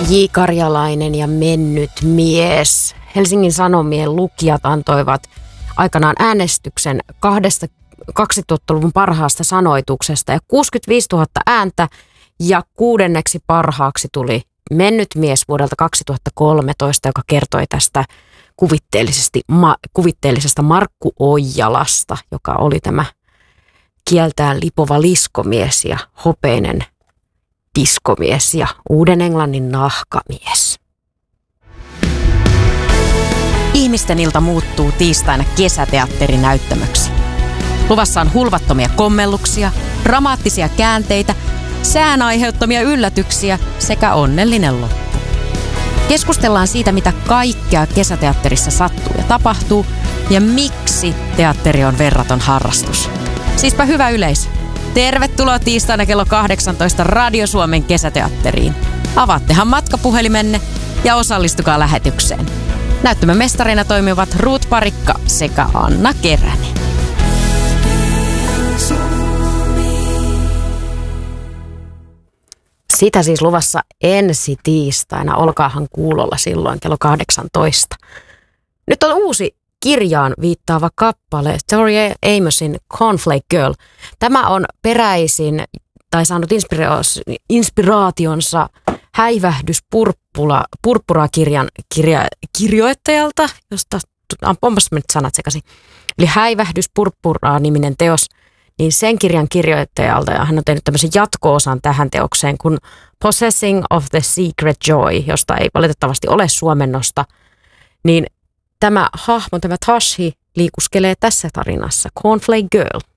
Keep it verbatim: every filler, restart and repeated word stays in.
J. Karjalainen ja mennyt mies. Helsingin Sanomien lukijat antoivat aikanaan äänestyksen kahdesta kaksituhattaluvun parhaasta sanoituksesta ja kuusikymmentäviisituhatta ääntä ja kuudenneksi parhaaksi tuli mennyt mies vuodelta kaksituhattakolmetoista, joka kertoi tästä kuvitteellisesti, ma, kuvitteellisesta Markku Oijalasta, joka oli tämä kieltään lipova liskomies ja hopeinen diskomies ja Uuden Englannin nahkamies. Ihmisten ilta muuttuu tiistaina kesäteatterinäyttämöksi. Luvassa on hulvattomia kommelluksia, dramaattisia käänteitä, sään aiheuttamia yllätyksiä sekä onnellinen loppu. Keskustellaan siitä, mitä kaikkea kesäteatterissa sattuu ja tapahtuu ja miksi teatteri on verraton harrastus. Siispä hyvä yleisö. Tervetuloa tiistaina kello kahdeksantoista Radio Suomen kesäteatteriin. Avaattehan matkapuhelimenne ja osallistukaa lähetykseen. Näyttämön mestarina toimivat Ruut Parikka sekä Anna Keränen. Sitä siis luvassa ensi tiistaina. Olkaahan kuulolla silloin kello kahdeksantoista. Nyt on uusi kirjaan viittaava kappale Tori Amosin Cornflake Girl. Tämä on peräisin tai saanut inspira- inspiraationsa Häivähdys purppura, purppura-kirjan kirja, kirjoittajalta, josta onpas nyt sanat sekaisin. Eli Häivähdys purppura-niminen teos, niin sen kirjan kirjoittajalta, ja hän on tehnyt tämmöisen jatko-osan tähän teokseen kuin Possessing of the Secret Joy, josta ei valitettavasti ole suomennosta, niin tämä hahmo, tämä Tashi, liikuskelee tässä tarinassa, Cornflake Girl.